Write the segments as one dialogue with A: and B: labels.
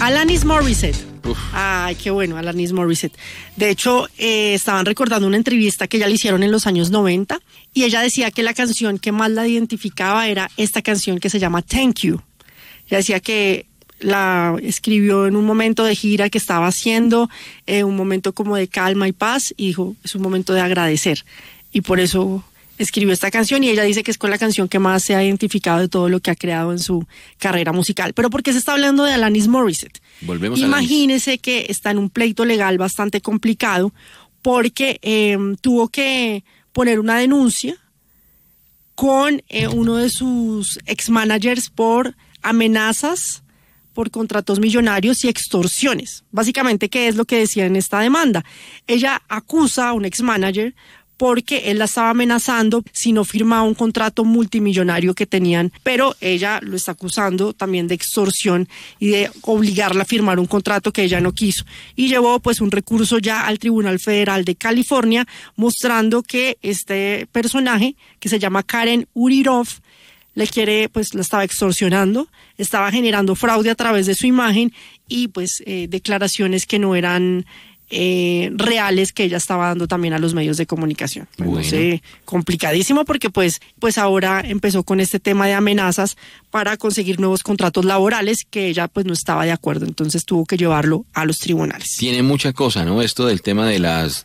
A: Alanis Morissette.
B: Uf.
A: Ay, qué bueno, Alanis Morissette. De hecho, estaban recordando una entrevista que ella le hicieron en los años 90 y ella decía que la canción que más la identificaba era esta canción que se llama Thank You. Ella decía que la escribió en un momento de gira que estaba haciendo, un momento como de calma y paz, y dijo, es un momento de agradecer. Y por eso escribió esta canción, y ella dice que es con la canción que más se ha identificado de todo lo que ha creado en su carrera musical. Pero ¿por qué se está hablando de Alanis Morissette?
B: Volvemos a
A: Imagínese que está en un pleito legal bastante complicado porque tuvo que poner una denuncia con uno de sus ex-managers por amenazas, por contratos millonarios y extorsiones. Básicamente, ¿qué es lo que decía en esta demanda? Ella acusa a un ex-manager porque él la estaba amenazando si no firmaba un contrato multimillonario que tenían, pero ella lo está acusando también de extorsión y de obligarla a firmar un contrato que ella no quiso. Y llevó pues un recurso ya al Tribunal Federal de California mostrando que este personaje, que se llama Karen Urirov, la estaba extorsionando, estaba generando fraude a través de su imagen y pues declaraciones que no eran reales que ella estaba dando también a los medios de comunicación.
B: Bueno.
A: Complicadísimo porque pues ahora empezó con este tema de amenazas para conseguir nuevos contratos laborales que ella pues no estaba de acuerdo, entonces tuvo que llevarlo a los tribunales.
B: Tiene mucha cosa, ¿no? Esto del tema de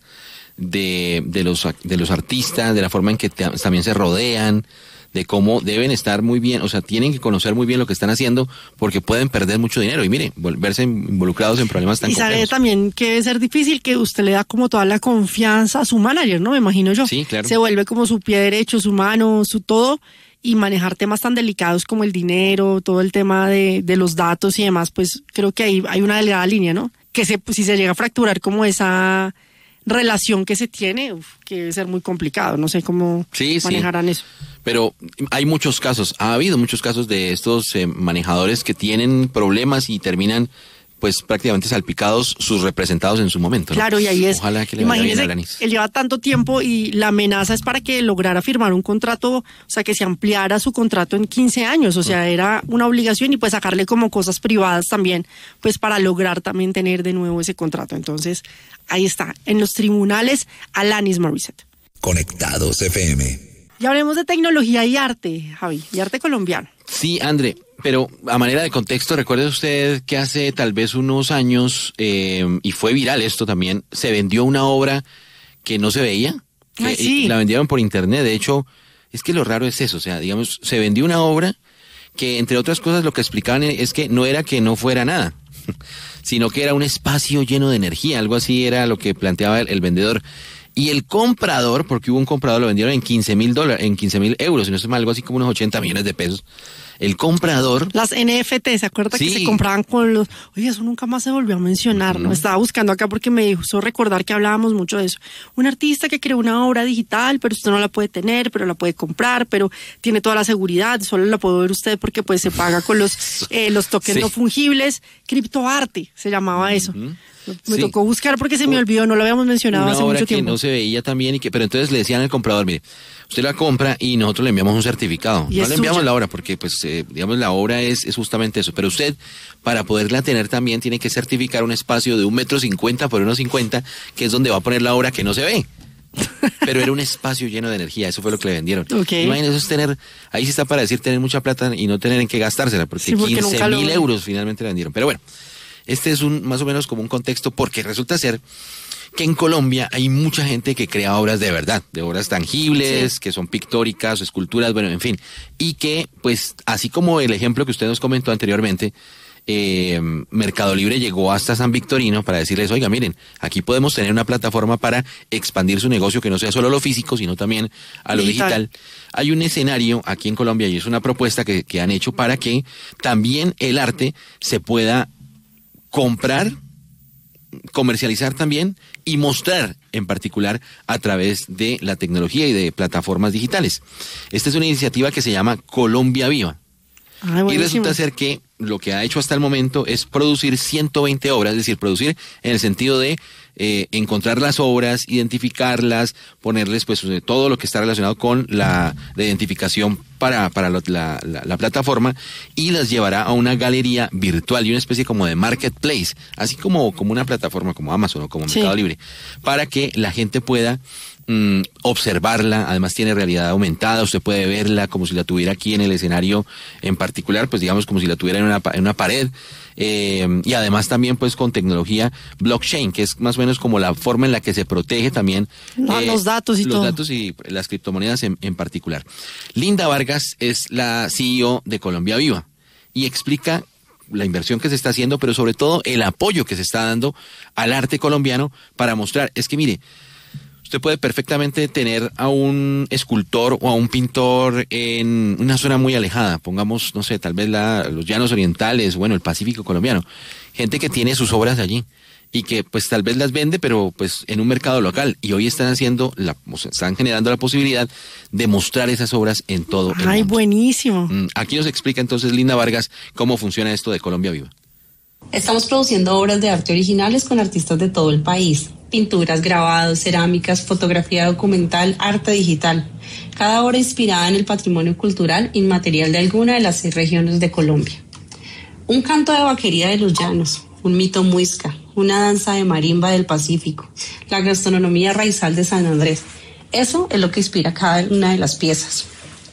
B: los artistas, de la forma en que también se rodean, de cómo deben estar muy bien, o sea, tienen que conocer muy bien lo que están haciendo porque pueden perder mucho dinero y mire, volverse involucrados en problemas tan complejos. Y
A: sabe también que debe ser difícil que usted le da como toda la confianza a su manager, ¿no? Me imagino yo.
B: Sí, claro.
A: Se vuelve como su pie derecho, su mano, su todo, y manejar temas tan delicados como el dinero, todo el tema de los datos y demás, pues creo que ahí hay una delgada línea, ¿no? Que si se llega a fracturar como relación que se tiene, que debe ser muy complicado, no sé cómo manejarán eso.
B: Pero hay muchos casos, ha habido muchos casos de estos manejadores que tienen problemas y terminan pues prácticamente salpicados sus representados en su momento, ¿no?
A: Claro, y ahí es.
B: Ojalá que le vaya bien a Alanis.
A: Él lleva tanto tiempo y la amenaza es para que lograra firmar un contrato, o sea, que se ampliara su contrato en 15 años, o sea, era una obligación y pues sacarle como cosas privadas también, pues para lograr también tener de nuevo ese contrato. Entonces, ahí está, en los tribunales, Alanis Morissette.
C: Conectados FM.
A: Y hablemos de tecnología y arte, Javi, y arte colombiano.
B: Sí, André, pero a manera de contexto, recuerde usted que hace tal vez unos años, y fue viral esto también, se vendió una obra que no se veía,
A: sí.
B: La vendieron por internet. De hecho, es que lo raro es eso, o sea, digamos, se vendió una obra que, entre otras cosas, lo que explicaban es que no fuera nada, sino que era un espacio lleno de energía, algo así era lo que planteaba el vendedor. Y el comprador, porque hubo un comprador, lo vendieron en $15,000, euros, si no es mal, algo así como unos 80 millones de pesos. El comprador...
A: Las NFT, ¿se acuerda que se compraban con los... Oye, eso nunca más se volvió a mencionar, ¿no? Estaba buscando acá porque me hizo recordar que hablábamos mucho de eso. Un artista que creó una obra digital, pero usted no la puede tener, pero la puede comprar, pero tiene toda la seguridad, solo la puede ver usted porque pues se paga con los tokens no fungibles. Criptoarte se llamaba eso. Me tocó buscar porque se me olvidó, no lo habíamos mencionado hace mucho tiempo.
B: Una obra que no se veía también, pero entonces le decían al comprador, mire, usted la compra y nosotros le enviamos un certificado. No le enviamos la obra porque, pues, digamos, la obra es justamente eso. Pero usted, para poderla tener también, tiene que certificar un espacio de 1,50 m por 1,50 m, que es donde va a poner la obra que no se ve. Pero era un espacio lleno de energía, eso fue lo que le vendieron. Imagínese, eso es ahí sí está para decir tener mucha plata y no tener en qué gastársela, porque 15,000 euros finalmente le vendieron. Pero bueno. Este es más o menos como un contexto porque resulta ser que en Colombia hay mucha gente que crea obras de verdad, de obras tangibles, que son pictóricas, esculturas, bueno, en fin. Y que, pues, así como el ejemplo que usted nos comentó anteriormente, Mercado Libre llegó hasta San Victorino para decirles, oiga, miren, aquí podemos tener una plataforma para expandir su negocio que no sea solo lo físico, sino también a lo digital. Hay un escenario aquí en Colombia y es una propuesta que han hecho para que también el arte se pueda comprar, comercializar también y mostrar en particular a través de la tecnología y de plataformas digitales. Esta es una iniciativa que se llama Colombia Viva. Y resulta ser que lo que ha hecho hasta el momento es producir 120 obras, es decir, producir en el sentido de encontrar las obras, identificarlas, ponerles pues todo lo que está relacionado con la identificación para la plataforma y las llevará a una galería virtual y una especie como de marketplace, así como una plataforma como Amazon o como Mercado Libre, para que la gente pueda observarla. Además tiene realidad aumentada, usted puede verla como si la tuviera aquí en el escenario en particular, pues digamos como si la tuviera en una pared, y además también pues con tecnología blockchain, que es más o menos como la forma en la que se protege también
A: los datos y todo.
B: Los datos y las criptomonedas en particular. Linda Vargas es la CEO de Colombia Viva y explica la inversión que se está haciendo, pero sobre todo el apoyo que se está dando al arte colombiano para mostrar, es que mire, usted puede perfectamente tener a un escultor o a un pintor en una zona muy alejada, pongamos, no sé, tal vez los llanos orientales, bueno, el Pacífico colombiano, gente que tiene sus obras allí y que pues tal vez las vende, pero pues en un mercado local, y hoy están están generando la posibilidad de mostrar esas obras en todo el mundo.
A: ¡Ay, buenísimo!
B: Aquí nos explica entonces Linda Vargas cómo funciona esto de Colombia Viva.
D: Estamos produciendo obras de arte originales con artistas de todo el país. Pinturas, grabados, cerámicas, fotografía documental, arte digital. Cada obra inspirada en el patrimonio cultural inmaterial de alguna de las 6 regiones de Colombia. Un canto de vaquería de los llanos, un mito muisca, una danza de marimba del Pacífico, la gastronomía raizal de San Andrés. Eso es lo que inspira cada una de las piezas.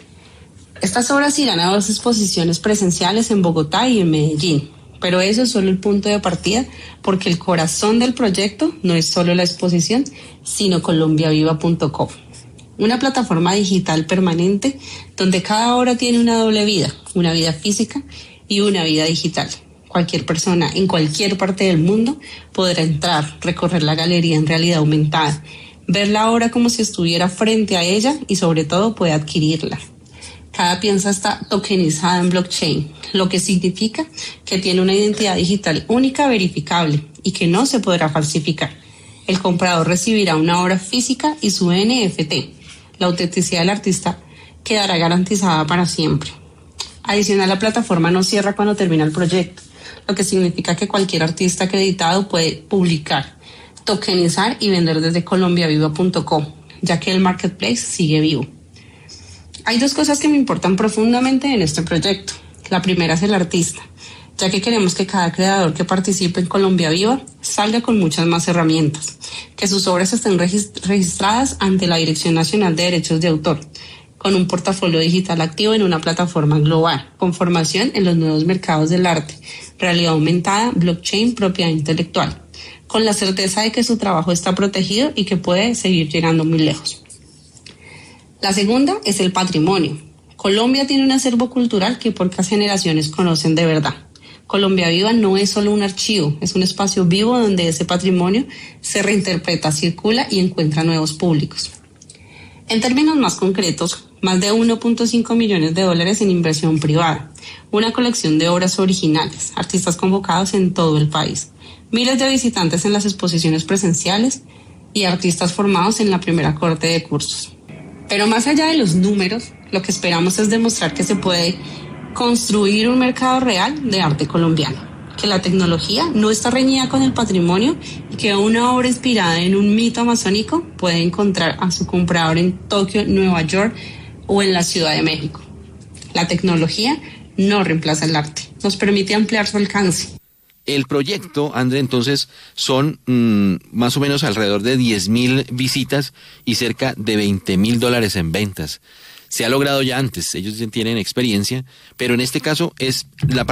D: Estas obras irán a 2 exposiciones presenciales en Bogotá y en Medellín. Pero eso es solo el punto de partida, porque el corazón del proyecto no es solo la exposición, sino colombiaviva.com. Una plataforma digital permanente donde cada obra tiene una doble vida, una vida física y una vida digital. Cualquier persona en cualquier parte del mundo podrá entrar, recorrer la galería en realidad aumentada, ver la obra como si estuviera frente a ella y sobre todo puede adquirirla. Cada pieza está tokenizada en blockchain, lo que significa que tiene una identidad digital única, verificable y que no se podrá falsificar. El comprador recibirá una obra física y su NFT. La autenticidad del artista quedará garantizada para siempre. Adicional, la plataforma no cierra cuando termina el proyecto, lo que significa que cualquier artista acreditado puede publicar, tokenizar y vender desde colombiaviva.com, ya que el marketplace sigue vivo. Hay 2 cosas que me importan profundamente en este proyecto. La primera es el artista, ya que queremos que cada creador que participe en Colombia Viva salga con muchas más herramientas, que sus obras estén registradas ante la Dirección Nacional de Derechos de Autor, con un portafolio digital activo en una plataforma global, con formación en los nuevos mercados del arte, realidad aumentada, blockchain, propiedad intelectual, con la certeza de que su trabajo está protegido y que puede seguir llegando muy lejos. La segunda es el patrimonio. Colombia tiene un acervo cultural que pocas generaciones conocen de verdad. Colombia Viva no es solo un archivo, es un espacio vivo donde ese patrimonio se reinterpreta, circula y encuentra nuevos públicos. En términos más concretos, más de 1.5 millones de dólares en inversión privada, una colección de obras originales, artistas convocados en todo el país, miles de visitantes en las exposiciones presenciales y artistas formados en la primera corte de cursos. Pero más allá de los números, lo que esperamos es demostrar que se puede construir un mercado real de arte colombiano, que la tecnología no está reñida con el patrimonio y que una obra inspirada en un mito amazónico puede encontrar a su comprador en Tokio, Nueva York o en la Ciudad de México. La tecnología no reemplaza el arte, nos permite ampliar su alcance.
B: El proyecto, André, entonces son más o menos alrededor de 10,000 visitas y cerca de $20,000 en ventas. Se ha logrado ya antes, ellos tienen experiencia, pero en este caso es la